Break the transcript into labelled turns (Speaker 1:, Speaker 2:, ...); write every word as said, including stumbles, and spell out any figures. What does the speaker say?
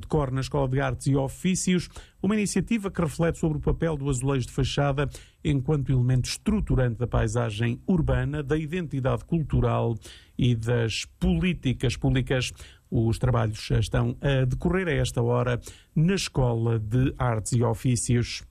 Speaker 1: decorre na Escola de Artes e Ofícios, uma iniciativa que reflete sobre o papel do azulejo de fachada enquanto elemento estruturante da paisagem urbana, da identidade cultural e das políticas públicas. Os trabalhos estão a decorrer a esta hora na Escola de Artes e Ofícios.